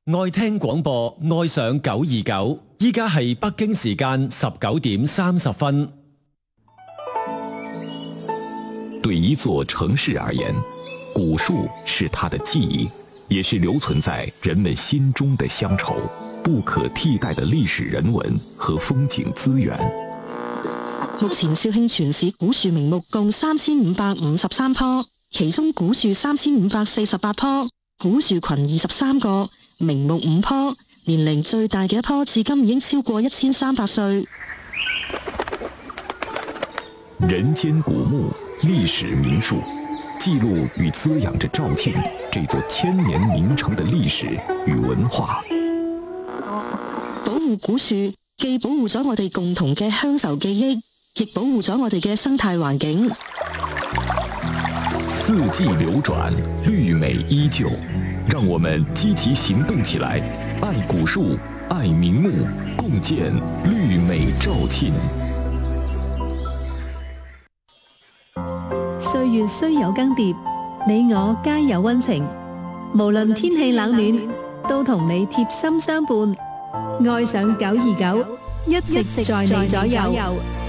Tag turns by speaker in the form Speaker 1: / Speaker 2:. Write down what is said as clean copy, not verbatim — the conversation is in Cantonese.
Speaker 1: 愛聽廣播，愛上929。依家係北京時間19點30分。
Speaker 2: 對一座城市而言，古樹是它的記憶，也是留存在人們心中的鄉愁，不可替代的歷史人文和風景資源。
Speaker 3: 目前肇慶全市古樹名木共3553棵，其中古樹3548棵，古樹群23個，名木5棵，年齡最大嘅一棵至今已經超過1300歲。
Speaker 2: 人間古木，歷史名樹，記錄與滋養着肇慶這座千年名城的歷史與文化。
Speaker 3: 保護古樹，既保護咗我哋共同嘅鄉愁記憶，亦保護咗我哋嘅生態環境。
Speaker 2: 四季流轉，綠美依舊，讓我們積極行動起來，愛古樹，愛名木，共建綠美肇慶。
Speaker 4: 歲月雖有更迭，你我皆有溫情。無論天氣冷暖，都同你貼心相伴。愛上929，一直在你左右。